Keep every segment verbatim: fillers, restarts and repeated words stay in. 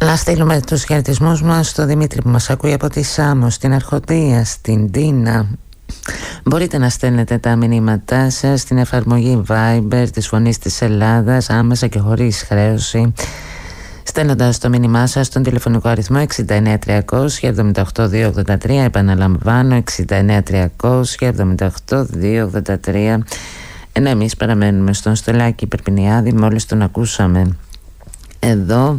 Να στείλουμε τους χαιρετισμούς μας στο Δημήτρη που μας ακούει από τη Σάμο, στην Αρχοντία, στην Τίνα. Μπορείτε να στέλνετε τα μηνύματά σας στην εφαρμογή Viber της Φωνής της Ελλάδας, άμεσα και χωρίς χρέωση, στέλνοντας το μήνυμά σας στον τηλεφωνικό αριθμό εξήντα εννέα τριακόσια εβδομήντα οκτώ διακόσια ογδόντα τρία. Επαναλαμβάνω, εξήντα εννέα τριακόσια εβδομήντα οκτώ διακόσια ογδόντα τρία. Ενώ εμείς παραμένουμε στον Στελάκη Περπινιάδη, μόλις τον ακούσαμε εδώ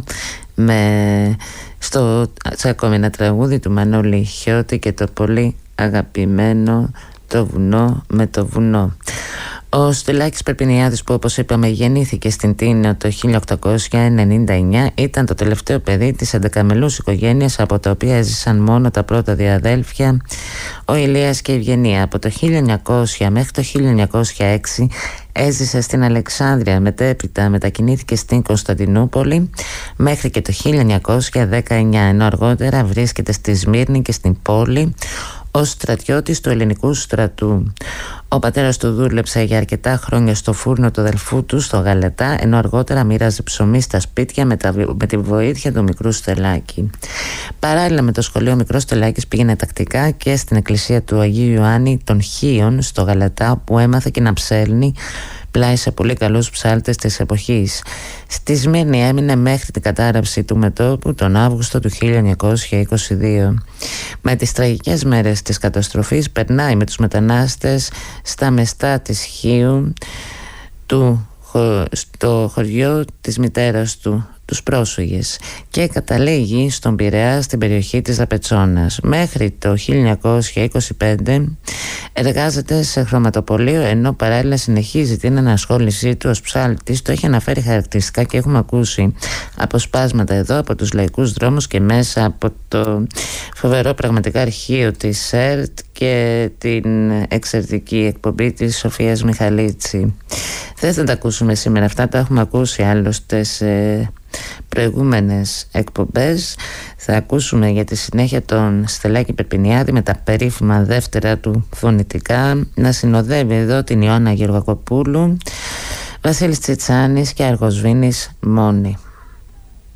με στο ακόμη ένα τραγούδι του Μανώλη Χιώτη και το πολύ αγαπημένο «Το βουνό με το βουνό». Ο Στελάκης Περπινιάδης, που όπως είπαμε γεννήθηκε στην Τίνο το χίλια οκτακόσια ενενήντα εννιά, ήταν το τελευταίο παιδί της εντεκαμελούς οικογένειας, από τα οποία έζησαν μόνο τα πρώτα δύο αδέλφια, ο Ηλίας και η Ευγενία. Από το χίλια εννιακόσια μέχρι το χίλια εννιακόσια έξι έζησε στην Αλεξάνδρεια, μετέπειτα μετακινήθηκε στην Κωνσταντινούπολη μέχρι και το χίλια εννιακόσια δεκαεννιά, ενώ αργότερα βρίσκεται στη Σμύρνη και στην πόλη ως στρατιώτης του ελληνικού στρατού. Ο πατέρας του δούλεψε για αρκετά χρόνια στο φούρνο του αδελφού του στο Γαλατά, ενώ αργότερα μοίραζε ψωμί στα σπίτια με, τα, με τη βοήθεια του μικρού Στελάκη. Παράλληλα με το σχολείο, ο μικρός Στελάκης πήγαινε τακτικά και στην εκκλησία του Αγίου Ιωάννη των Χίων στο Γαλατά, όπου έμαθε και να ψέλνει πλάι σε πολύ καλούς ψάλτες της εποχής. Στη Σμύρνη έμεινε μέχρι την κατάρρευση του μετώπου τον Αύγουστο του χίλια εννιακόσια είκοσι δύο. Με τις τραγικές μέρες της καταστροφής περνάει με τους μετανάστες στα μεστά της Χίου του, στο χωριό της μητέρας του, τους πρόσφυγες, και καταλήγει στον Πειραιά, στην περιοχή της Δαπετσόνας. Μέχρι το χίλια εννιακόσια είκοσι πέντε εργάζεται σε χρωματοπωλείο, ενώ παράλληλα συνεχίζει την ενασχόλησή του ως ψάλτης. Το έχει αναφέρει χαρακτηριστικά και έχουμε ακούσει αποσπάσματα εδώ από τους λαϊκούς δρόμους και μέσα από το φοβερό πραγματικά αρχείο της ΕΡΤ και την εξαιρετική εκπομπή της Σοφίας Μιχαλίτση. Δεν θα τα ακούσουμε σήμερα αυτά, τα έχουμε ακούσει άλλωστε σε προηγούμενες εκπομπές. Θα ακούσουμε για τη συνέχεια τον Στελάκη Περπινιάδη με τα περίφημα δεύτερα του φωνητικά να συνοδεύει εδώ την Ιώνα Γεωργακοπούλου, Βασίλης Τσιτσάνης και Αργοσβήνης Μόνη.